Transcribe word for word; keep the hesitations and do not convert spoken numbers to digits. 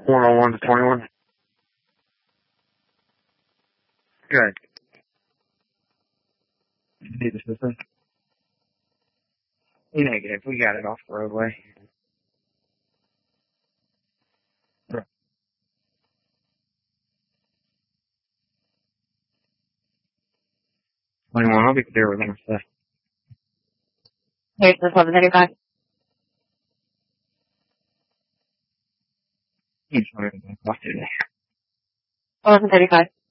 one oh one to twenty-one. Good. Need assistance? Negative. We got it off the roadway. twenty-one, I'll be there with them today. Here's the seven thirty-five. Each one of them. I'll do that. eleven thirty-five.